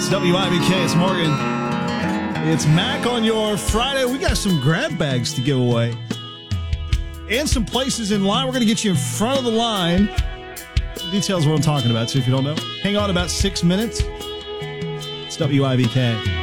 WIBK, it's Morgan. It's Mac on your Friday. We got some grab bags to give away. And some places in line. We're going to get you in front of the line. Details what I'm talking about, so if you don't know. Hang on about 6 minutes. It's WIBK.